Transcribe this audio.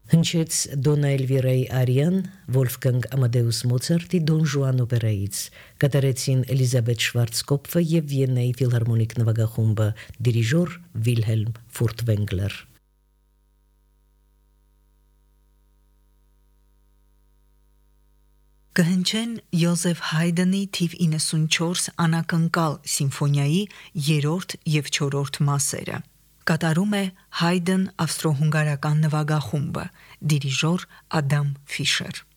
Հնչեց Դոնա Էլվիրայի Արիան, Վոլֆգանգ Ամադեուս Մոցարտի Դոն Ժուան օպերայից, կատարեցին Էլիզաբեթ Շվարցկոպֆը եւ Վիեննայի ֆիլհարմոնիկ նվագախումբը, դիրիժոր Վիլհելմ Ֆուրտվենգլեր։ Կհնչեն Յոզեֆ Հայդնի թիվ 94 անակնկալ սիմֆոնիայի 3-րդ եւ 4-րդ մասերը։ Կատարում է Հայդն ավստրո-հունգարական նվագախումբը, դիրիժոր Ադամ Ֆիշեր։